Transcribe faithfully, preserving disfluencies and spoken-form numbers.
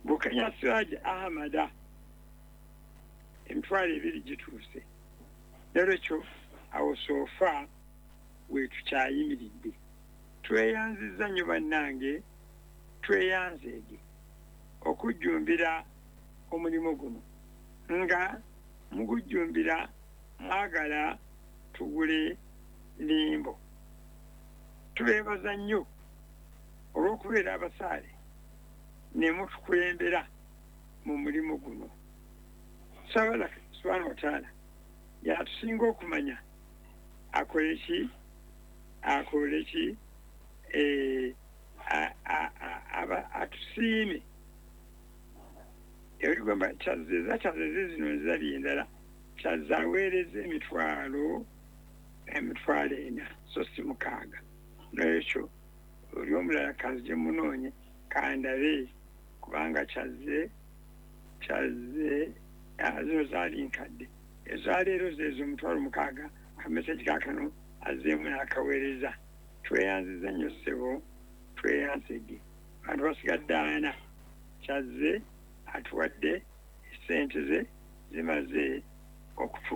Bukenya Siraj Ahmada emitwalo ebiri gituuse nerwekyo awo sofa wetukyayimiridde tweyanziza nnyo bannange tweyanzeege okujjumbira omulimu guno nga mugujjumbira mwagala tugule limbo tubeebaza nnyo olw'okubeera abasaale ne mutukulembera mu mulimu guno Sabala subhanahu wa ta'ala yatusinga okumanya akole ki akole ki eh atusiime ebigamba kyazeza kyazeza zino zali endala kyazaweereza emitwalo emitwalo ena so si mukaaga n'ekyo oli omulala kazi munoonye kandabe kubanga kyaze kyaze zino zaali nkadde ezaleero zezo omutwalo mukaaga akameseji kaakano azeemu n'akaweereza tweyanziza nnyo ssebo tweyanzege abantu basigadde ana kyaze atuwadde esente ze zimaze okutu